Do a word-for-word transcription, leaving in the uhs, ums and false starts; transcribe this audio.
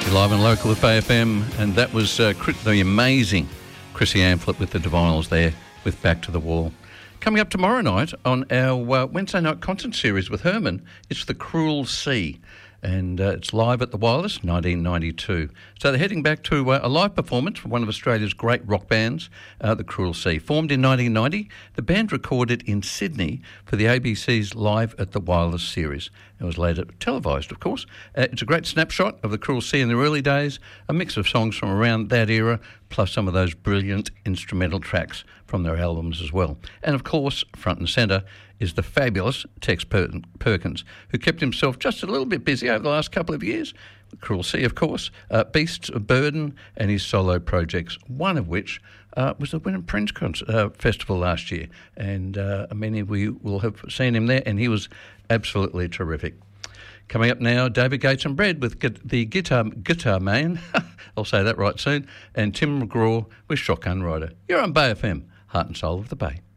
You're live and local with Bay F M, and that was uh, the amazing Chrissy Amphlett with the Divinyls there with Back to the Wall. Coming up tomorrow night on our uh, Wednesday night concert series with Herman, it's The Cruel Sea, and uh, it's live at the Wireless, nineteen ninety-two. So they're heading back to uh, a live performance from one of Australia's great rock bands, uh, The Cruel Sea. Formed in nineteen ninety, the band recorded in Sydney for the A B C's Live at the Wireless series. It was later televised, of course. Uh, it's a great snapshot of The Cruel Sea in the early days, a mix of songs from around that era, plus some of those brilliant instrumental tracks from their albums as well. And of course, front and centre is the fabulous Tex Per- Perkins, who kept himself just a little bit busy over the last couple of years. The Cruel Sea, of course, uh, Beasts of Burden, and his solo projects, one of which uh, was the Wynnum Prince concert, uh, Festival last year. And uh, many of you will have seen him there, and he was absolutely terrific. Coming up now, David Gates and Bread with gu- the Guitar Guitar Man, I'll say that right soon, and Tim McGraw with Shotgun Rider. You're on Bay F M, heart and soul of the Bay.